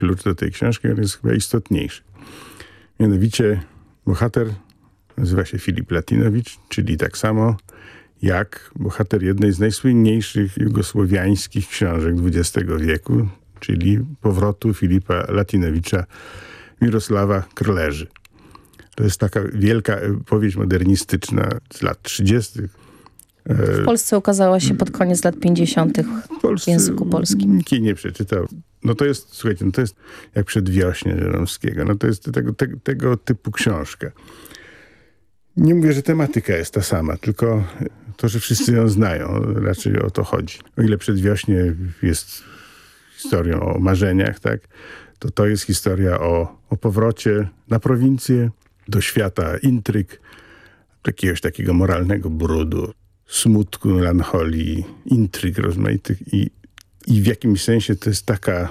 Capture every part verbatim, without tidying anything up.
klucz do tej książki, ale jest chyba istotniejszy. Mianowicie bohater nazywa się Filip Latinowicz, czyli tak samo jak bohater jednej z najsłynniejszych jugosłowiańskich książek dwudziestego wieku, czyli powrotu Filipa Latinowicza Mirosława Krleży. To jest taka wielka powieść modernistyczna z lat trzydziestych. W Polsce ukazała się pod koniec lat pięćdziesiątych w języku polskim. Nikt jej nie przeczytał. No to jest, słuchajcie, no to jest jak Przedwiośnie Żeromskiego. No to jest tego, te, tego typu książka. Nie mówię, że tematyka jest ta sama, tylko to, że wszyscy ją znają. Raczej o to chodzi. O ile Przedwiośnie jest historią o marzeniach, tak, to to jest historia o, o powrocie na prowincję, do świata intryg, jakiegoś takiego moralnego brudu, smutku, melancholii, intryg rozmaitych i, i w jakimś sensie to jest taka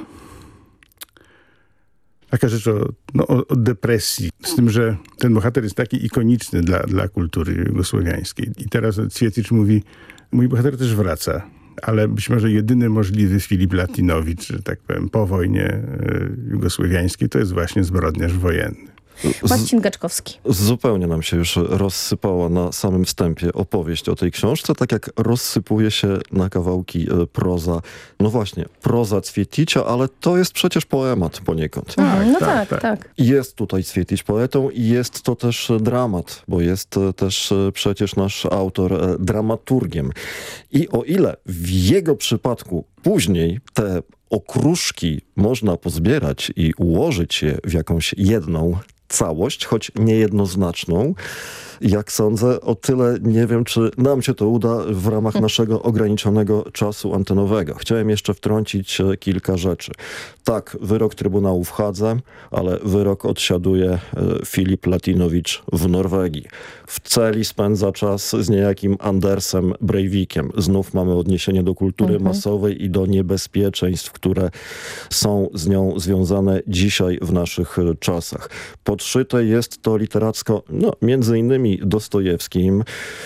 taka rzecz o, no, o, o depresji. Z tym, że ten bohater jest taki ikoniczny dla, dla kultury jugosłowiańskiej. I teraz Cwietycz mówi, mój bohater też wraca, ale być może jedyny możliwy Filip Latinowicz, że tak powiem, po wojnie y, jugosłowiańskiej, to jest właśnie zbrodniarz wojenny. Marcin Gaczkowski. Zupełnie nam się już rozsypała na samym wstępie opowieść o tej książce, tak jak rozsypuje się na kawałki proza. No właśnie, proza Cwieticia, ale to jest przecież poemat poniekąd. Tak, no tak, tak, tak. Jest tutaj Cwietić poetą i jest to też dramat, bo jest też przecież nasz autor dramaturgiem. I o ile w jego przypadku później te okruszki można pozbierać i ułożyć je w jakąś jedną całość, choć niejednoznaczną, jak sądzę, o tyle nie wiem, czy nam się to uda w ramach naszego ograniczonego czasu antenowego. Chciałem jeszcze wtrącić kilka rzeczy. Tak, wyrok Trybunału w Hadze, ale wyrok odsiaduje Filip Latinowicz w Norwegii. W celi spędza czas z niejakim Andersem Breivikiem. Znów mamy odniesienie do kultury mhm. masowej i do niebezpieczeństw, które są z nią związane dzisiaj w naszych czasach. Podszyte jest to literacko, no, między innymi Dostojewskim.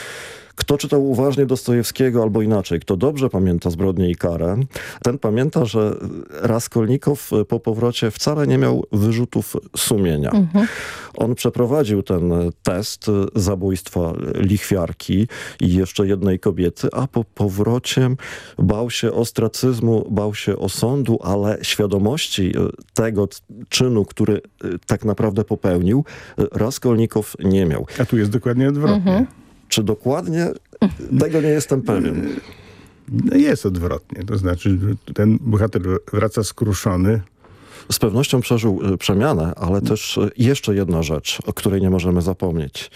Kto czytał uważnie Dostojewskiego, albo inaczej, kto dobrze pamięta Zbrodnię i karę, ten pamięta, że Raskolnikow po powrocie wcale nie miał wyrzutów sumienia. Mhm. On przeprowadził ten test zabójstwa lichwiarki i jeszcze jednej kobiety, a po powrocie bał się ostracyzmu, bał się osądu, ale świadomości tego czynu, który tak naprawdę popełnił, Raskolnikow nie miał. A tu jest dokładnie odwrotnie. Mhm. Czy dokładnie? Tego nie jestem pewien. No jest odwrotnie. To znaczy, że ten bohater wraca skruszony. Z pewnością przeżył przemianę, ale też jeszcze jedna rzecz, o której nie możemy zapomnieć.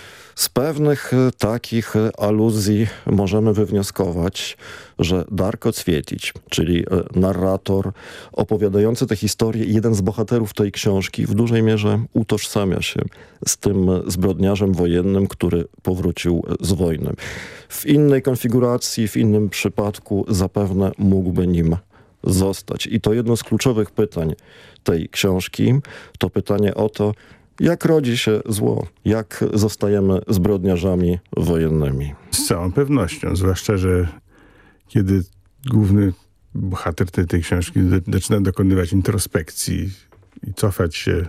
Z pewnych takich aluzji możemy wywnioskować, że Darko Cwietić, czyli narrator opowiadający tę historię, jeden z bohaterów tej książki w dużej mierze utożsamia się z tym zbrodniarzem wojennym, który powrócił z wojny. W innej konfiguracji, w innym przypadku zapewne mógłby nim zostać. I to jedno z kluczowych pytań tej książki, to pytanie o to, jak rodzi się zło? Jak zostajemy zbrodniarzami wojennymi? Z całą pewnością, zwłaszcza, że kiedy główny bohater tej, tej książki zaczyna dokonywać introspekcji i cofać się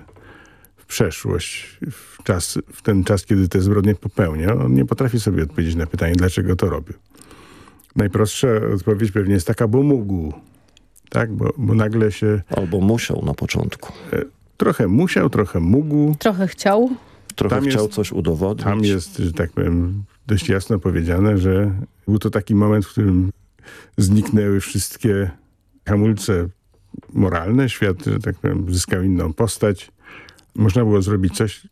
w przeszłość, w, czas, w ten czas, kiedy te zbrodnie popełnia, on nie potrafi sobie odpowiedzieć na pytanie, dlaczego to robił. Najprostsza odpowiedź pewnie jest taka, bo mógł. Tak? Bo, bo nagle się... Albo musiał na początku. Trochę musiał, trochę mógł. Trochę chciał. Trochę tam chciał jest, coś udowodnić. Tam jest, że tak powiem, dość jasno powiedziane, że był to taki moment, w którym zniknęły wszystkie hamulce moralne. Świat, że tak powiem, zyskał inną postać. Można było zrobić coś,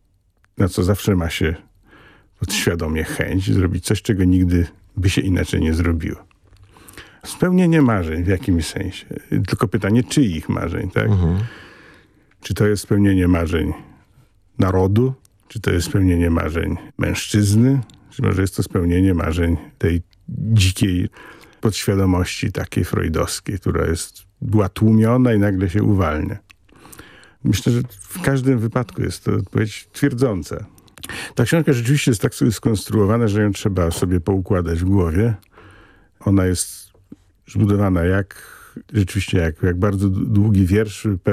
na co zawsze ma się podświadomie chęć. Zrobić coś, czego nigdy by się inaczej nie zrobiło. Spełnienie marzeń w jakimś sensie. Tylko pytanie, czyich marzeń, tak? Mhm. Czy to jest spełnienie marzeń narodu? Czy to jest spełnienie marzeń mężczyzny? Czy może jest to spełnienie marzeń tej dzikiej podświadomości takiej freudowskiej, która jest, była tłumiona i nagle się uwalnia? Myślę, że w każdym wypadku jest to odpowiedź twierdząca. Ta książka rzeczywiście jest tak sobie skonstruowana, że ją trzeba sobie poukładać w głowie. Ona jest zbudowana jak rzeczywiście jak, jak bardzo długi wiersz